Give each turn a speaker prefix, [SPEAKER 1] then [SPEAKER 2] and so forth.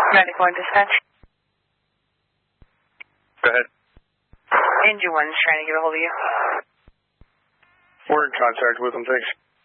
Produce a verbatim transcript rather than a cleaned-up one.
[SPEAKER 1] ninety-one dispatch.
[SPEAKER 2] Go ahead.
[SPEAKER 1] Engine one's trying to get a hold of you.
[SPEAKER 2] We're in contact with them, thanks.